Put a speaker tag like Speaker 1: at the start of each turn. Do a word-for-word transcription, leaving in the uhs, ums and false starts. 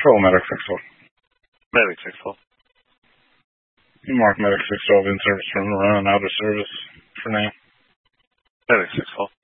Speaker 1: Control Medic six twelve.
Speaker 2: Medic six twelve.
Speaker 1: You mark Medic six twelve in service from run, out of service for now.
Speaker 2: Medic six twelve.